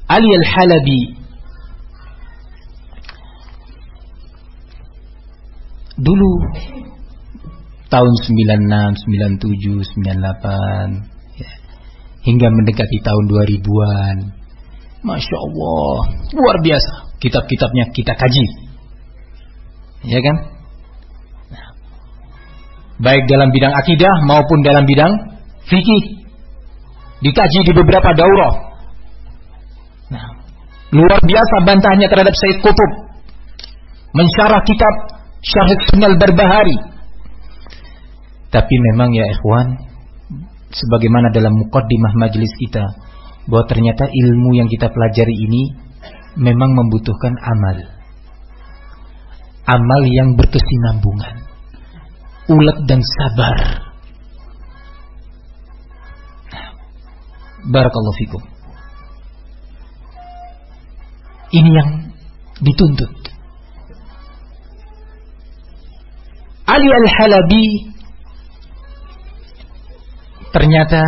Ali Al-Halabi dulu tahun 96, 97, 98 ya, hingga mendekati tahun 2000-an. Masya Allah, luar biasa. Kitab-kitabnya kita kaji, ya kan? Nah, baik dalam bidang akidah maupun dalam bidang fikih, dikaji di beberapa daurah. Nah, luar biasa bantahnya terhadap Sayyid Qutb, mensyarah kitab Syarh Sunnah Al-Barbahari. Tapi memang ya ikhwan, sebagaimana dalam muqaddimah majelis kita, bahwa ternyata ilmu yang kita pelajari ini memang membutuhkan amal. Amal yang berkesinambungan, ulet dan sabar. Barakallahu fikum. Ini yang dituntut. Ali Al-Halabi ternyata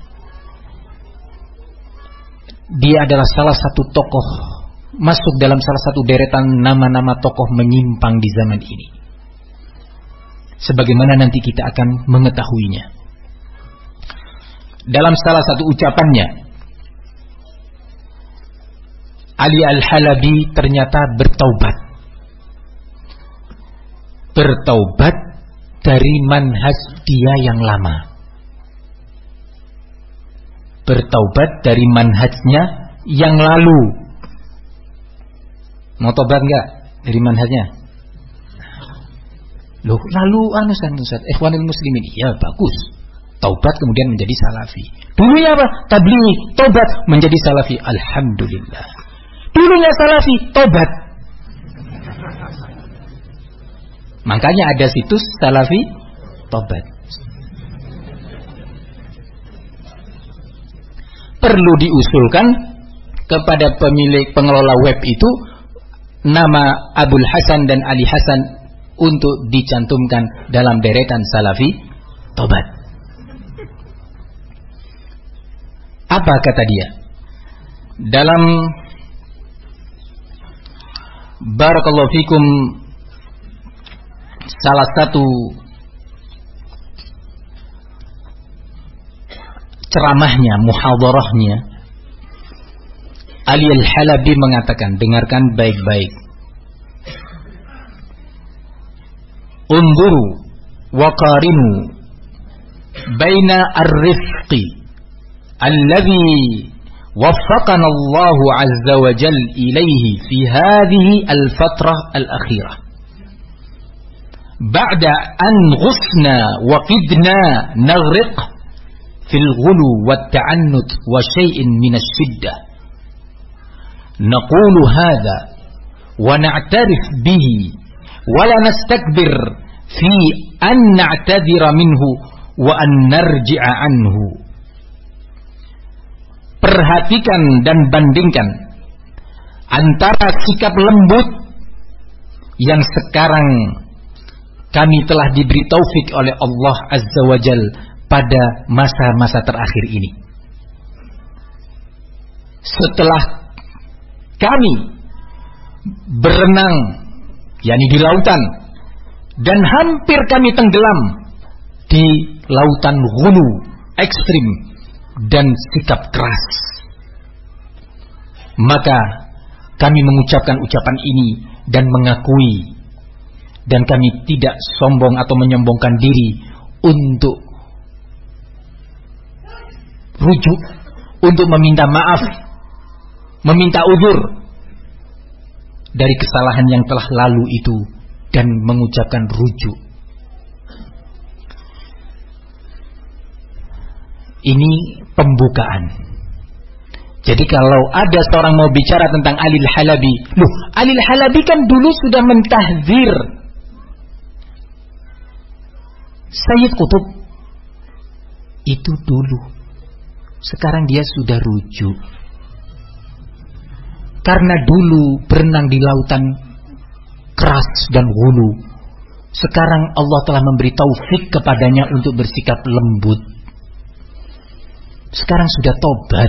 dia adalah salah satu tokoh, masuk dalam salah satu deretan nama-nama tokoh menyimpang di zaman ini. Sebagaimana nanti kita akan mengetahuinya. Dalam salah satu ucapannya, Ali Al-Halabi ternyata bertaubat. Bertaubat dari manhaj dia yang lama. Bertaubat dari manhajnya yang lalu. Mau tobat enggak dari manhajnya? Loh, lalu Ustaz, ikhwanul muslimin. Ya, bagus. Taubat kemudian menjadi salafi. Dulunya apa? Tabligh, tobat menjadi salafi. Alhamdulillah. Dulunya salafi, tobat. Makanya ada situs salafi tobat. Perlu diusulkan kepada pemilik pengelola web itu nama Abdul Hasan dan Ali Hasan untuk dicantumkan dalam deretan salafi tobat. Apa kata dia? Dalam barakallahu fikum salah satu ceramahnya, muhadarahnya, Ali Al-Halabi mengatakan, dengarkan baik-baik. Unduru wa qarinu baina ar-rifqi alladhi waffaqana Allah azza wa jal ilayhi fi hadhihi al-fatrah al-akhirah. Ba'da an ghusna wa qidna naghriq fil ghulu wat ta'annut wa syai'in min asy-syiddah. Naqulu hadha wa na'tarif bihi wa la nastakbir fi an na'tadhira minhu wa an narji'a anhu. Perhatikan dan bandingkan antara sikap lembut yang sekarang kami telah diberi taufik oleh Allah Azza wa Jal pada masa-masa terakhir ini. Setelah kami berenang, yakni di lautan, dan hampir kami tenggelam di lautan ghulu, ekstrim, dan sikap keras, maka kami mengucapkan ucapan ini dan mengakui, dan kami tidak sombong atau menyombongkan diri untuk rujuk, untuk meminta maaf, meminta uzur dari kesalahan yang telah lalu itu, dan mengucapkan rujuk. Ini pembukaan. Jadi kalau ada seorang mau bicara tentang Ali Al-Halabi, loh, Ali Al-Halabi kan dulu sudah mentahdzir Sayyid Qutb. Itu dulu. Sekarang dia sudah rujuk. Karena dulu berenang di lautan keras dan hulu, sekarang Allah telah memberi taufik kepadanya untuk bersikap lembut. Sekarang sudah tobat.